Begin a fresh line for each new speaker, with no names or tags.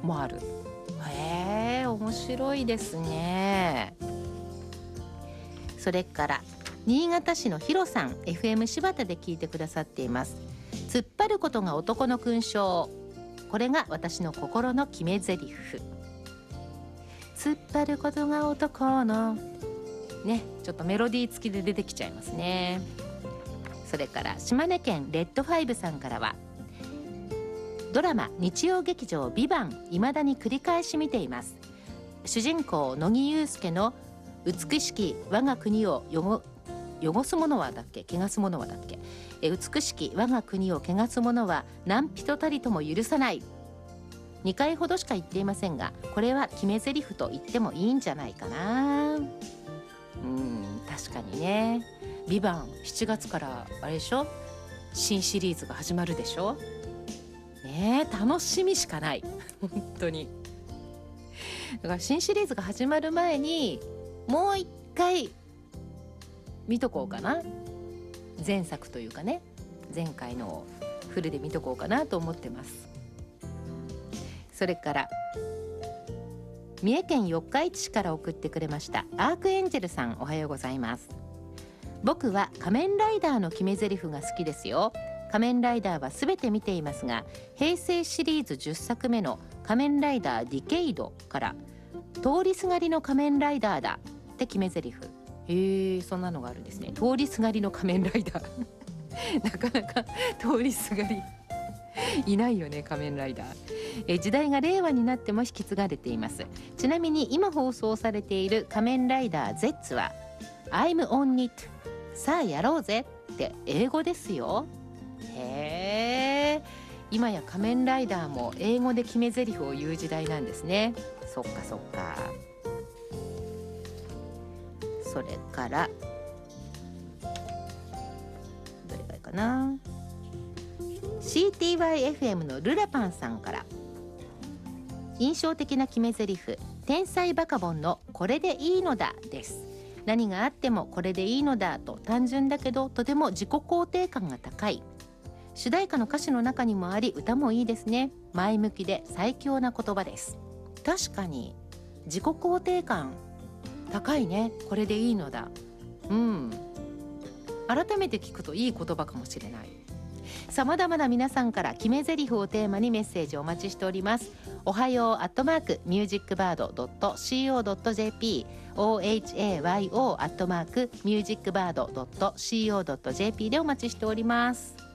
もある。へえ、面白いですね。それから新潟市のヒロさん、 FM 柴田で聞いてくださっています。突っ張ることが男の勲章、これが私の心の決め台詞。突っ張ることが男のね、ちょっとメロディー付きで出てきちゃいますね。それから島根県レッドファイブさんからは、ドラマ日曜劇場ビバン、未だに繰り返し見ています。主人公乃木憂助の美しき我が国を汚す者はだっけ、汚す者はだっけ、美しき我が国を汚す者は何人たりとも許さない、2回ほどしか言っていませんが、これは決め台詞と言ってもいいんじゃないかな。確かにね。ビバン7月からあれでしょ、新シリーズが始まるでしょね。楽しみしかない本当に。だから新シリーズが始まる前にもう一回見とこうかな。前作というかね、前回のフルで見とこうかなと思ってます。それから三重県四日市市から送ってくれましたアークエンジェルさん、おはようございます。僕は仮面ライダーの決め台詞が好きですよ。仮面ライダーは全て見ていますが、平成シリーズ10作目の仮面ライダーディケイドから通りすがりの仮面ライダーだって決め台詞。へえ、そんなのがあるんですね。通りすがりの仮面ライダーなかなか通りすがりいないよね、仮面ライダー。時代が令和になっても引き継がれています。ちなみに今放送されている仮面ライダー Z は I'm on it、 さあやろうぜって英語ですよ。へえ、今や仮面ライダーも英語で決め台詞を言う時代なんですね。そっかそっか。それからどれがいいかな。 CTYFM のルラパンさんから、印象的な決め台詞、天才バカボンのこれでいいのだです。何があってもこれでいいのだと単純だけどとても自己肯定感が高い。主題歌の歌詞の中にもあり、歌もいいですね。前向きで最強な言葉です。確かに自己肯定感高いね、これでいいのだ。改めて聞くといい言葉かもしれない。さあ、まだまだ皆さんから決め台詞をテーマにメッセージをお待ちしております。おはよう@musicbird.co.jp、 ohayo@musicbird.co.jp でお待ちしております。